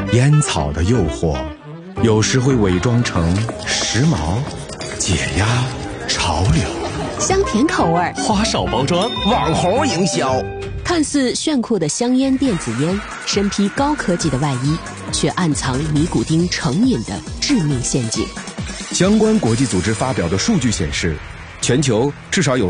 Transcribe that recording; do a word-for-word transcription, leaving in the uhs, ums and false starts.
烟草的诱惑，有时会伪装成时髦、解压、潮流， 香甜口味， 花哨包装，网红营销。 看似炫酷的香烟电子烟，身披高科技的外衣，却暗藏尼古丁成瘾的致命陷阱。 相关国际组织发表的数据显示，全球至少有